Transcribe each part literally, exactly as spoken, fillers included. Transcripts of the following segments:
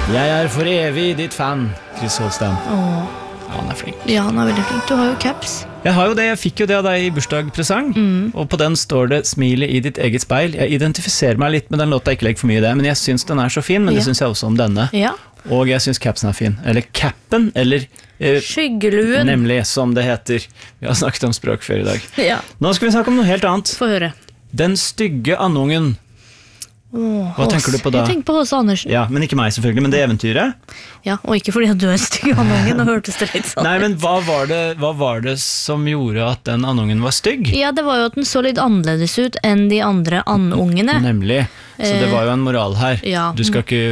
Jeg er for evig ditt fan, Chris Holstein. Åh. Ja, han er flink. Ja, han er veldig flink. Du har jo caps. Jeg har jo det, jeg fikk jo det av deg i bursdagspresang, mm. og på den står det smilet i ditt eget speil. Jeg identifiserer meg litt med den låta, ikke legg for mye i det, men jeg synes den er så fin, men ja. Det synes jeg også om denne. Ja. Og jeg synes capsen er fin. Eller cappen, eller... Eh, Skyggeluen. Nemlig, som det heter. Vi har snakket om språk før i dag. Ja. Nå skal vi snakke om noe helt annet. Få høre. Den stygge andungen. Åh, Hva tenker du på da? Jeg tenker på H C Andersen. Ja, men ikke meg selvfølgelig, men det eventyret. Ja, og ikke fordi at du er en stygg andungen og hørtes det litt sånn. Nei, men hva var, det, hva var det som gjorde at den andungen var stygg? Ja, det var jo at den så litt annerledes ut enn de andre andungene. Nemlig, så det var jo en moral her. Ja. Du skal ikke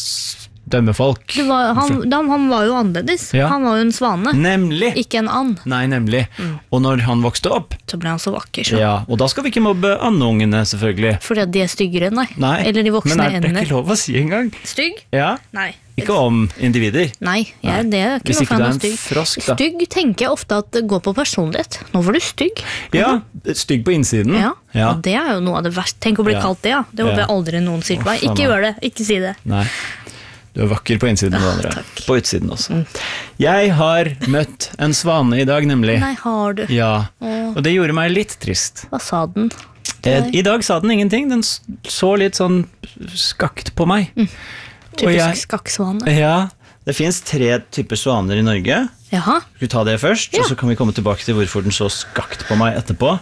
dømme folk. Det var, han, han, han var jo annerledes. Ja. Han var jo en svane. Nemlig. Ikke en and. Nei, nemlig. Mm. Og når han vokste opp, så ble han så vakker. Så. Ja, og da skal vi ikke mobbe andungene, selvfølgelig. Fordi at de er styggere, nei. nei. Eller de voksne endene. Men er det ikke lov å si engang? Stygg? Ja. Nei. Ikke om individer. Nei, jeg, det er ikke Hvis noe ikke fan det av er en stygg. frosk, da. Stygg tenker jeg ofte at det går på personlighet. Nå var du stygg. Ja, stygg på innsiden. Ja, ja. Og det er jo noe av det verste. Tenk å bli ja. kalt det, ja. Det håper ja. jeg aldri noen sier til meg. Ikke gjør det, ikke si det. Nei. Du er vakker på innsiden av andre. Takk. På utsiden også. Mm. Jeg har møtt en svane i dag, nemlig. Nei, har du? Ja, Åh. og det gjorde meg litt trist. Hva sa den? Eh, I dag sa den ingenting. Den så litt sånn skakt på meg. Mm. Typisk skakksvane. Ja, det finnes tre typer svaner i Norge. Jaha. Skal vi ta det først, ja. og så kan vi komme tilbake til hvorfor den så skakt på meg etterpå.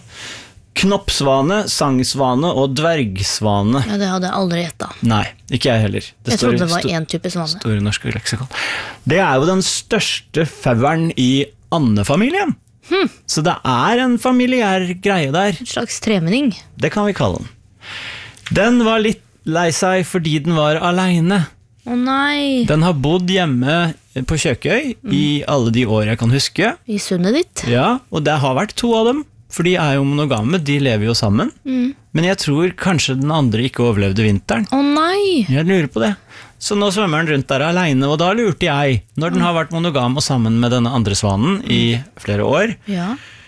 Knoppsvane, sangsvane og dvergsvane. Ja, det hadde jeg aldri gjettet. Nei, ikke jeg heller. Det jeg trodde det var en type svane. Store norske leksikon. Det er jo den største fauren i andefamilien. Hmm. Så det er en familiær greie der. En slags tremenning. Det kan vi kalle den. Den var litt lei seg fordi den var alene. Å nei. Den har bodd hjemme på Kjøkøy mm. i alle de år jeg kan huske. I sundet ditt. Ja, og det har vært to av dem. For de er jo monogame, de lever jo sammen. Mm. Men jeg tror kanskje den andre ikke overlevde vinteren. Å nei! Jeg lurer på det. Så nå svømmer den rundt der alene, og da lurte jeg, når den har vært monogam og sammen med denne andre svanen i flere år, ja.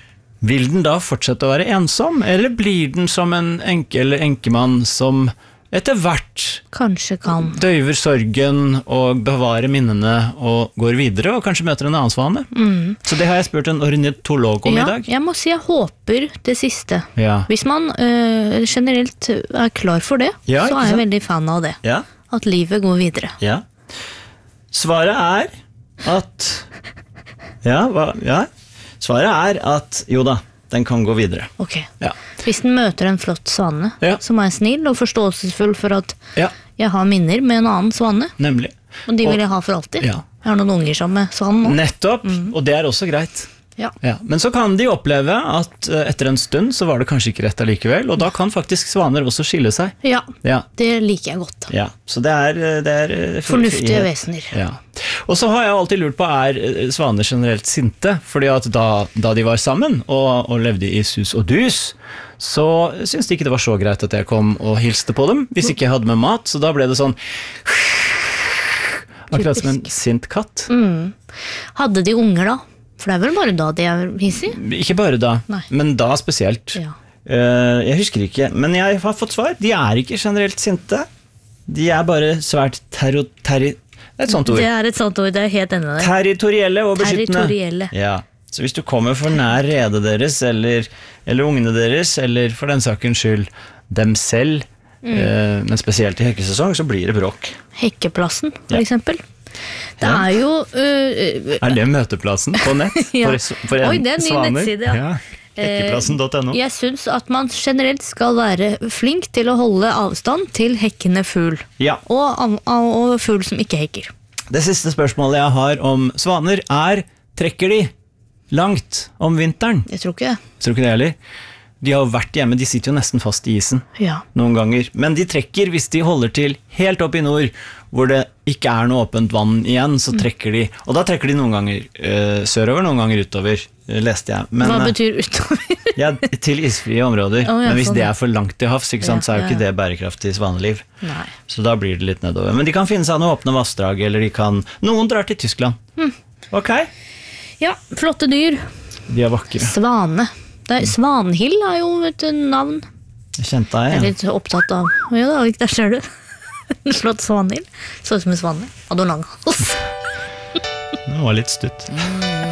Vil den da fortsette å være ensom, eller blir den som en enke eller enkemann som etter hvert kanskje kan døyver sorgen og bevarer minnene og går videre og kanskje møter en annen svane. Mm. Så det har jeg spurt en ornitolog om ja, i dag. Jeg må si jeg håper det siste. Ja. Hvis man øh, generelt er klar for det, ja, så er jeg veldig fan av det. Ja. At livet går videre. Ja. Svaret er at ja, hva, ja. Svaret er at jo da, den kan gå videre. Ok. Ja. Hvis den møter en flott svane, ja. som er snill og forståelsesfull for at ja. jeg har minner med en annen svane. Nemlig. Og de vil jeg ha for alltid. Ja. Jeg har noen unger som med svanen nå. Nettopp, mm. og det er også greit. Ja. Ja. Men så kan de oppleve at etter en stund så var det kanskje ikke rett allikevel, og da kan faktisk svaner også skille seg. Ja, ja. Det liker jeg godt. Ja. Så det er, det er fornuftige vesener. Ja. Og så har jeg alltid lurt på, er svaner generelt sinte? Fordi at da, da de var sammen og, og levde i sus og dus, så syntes de ikke det var så greit at jeg kom og hilste på dem, hvis ikke jeg hadde med mat, så da ble det sånn akkurat som en sint katt. Mm. Hadde de unger da? For det er vel bare da de er hissig? Ikke bare da, Nei. men da spesielt. Ja. Uh, jeg husker ikke, men jeg har fått svar. De er ikke generelt sinte. De er bare svært terro... Terri, det er et sånt ord. Det er et sånt ord, det er helt enig der. Territorielle og beskyttende. Territorielle. Ja. Så hvis du kommer for nær redet deres, eller, eller ungene deres, eller for den sakens skyld dem selv, mm. uh, men spesielt i hekkesesong, så blir det bråk. Hekkeplassen, for ja. eksempel. Det ja. er jo uh, Er det møteplassen på nett? ja. For, for en Oi, det er en ny svaner? nettside, ja. ja. Hekkeplassen punktum no. Jeg synes at man generelt skal være flink til å holde avstand til hekkende fugl. Ja. Og, og fugl som ikke hekker. Det siste spørsmålet jeg har om svaner er, trekker de langt om vinteren? Jeg tror ikke det. Jeg tror ikke det heller. De har vært hjemme, de sitter jo nesten fast i isen ja. noen ganger. Men de trekker hvis de holder til helt opp i nord, hvor det ikke er noe åpent vann igjen, så trekker de. Og da trekker de noen ganger uh, sørover, noen ganger utover, uh, leste jeg. Men, hva betyr utover? ja, til isfrie områder. Oh, ja, men hvis sånn. det er for langt til havs, ikke sant, ja, så er jo ja. ikke det bærekraftig svaneliv. Nei. Så da blir det litt nedover. Men de kan finne seg noe åpne vassdrag, eller de kan... Noen drar til Tyskland. Hmm. Ok? Ja, flotte dyr. De er vakre. Svane. Det er, Svanhild er jo et navn. Jeg kjente deg, ja. Jeg er litt opptatt av... Ja da, der ser du. En slått svanhild. Så ut som en svane. Hadde hun lang hals. Det var litt stutt.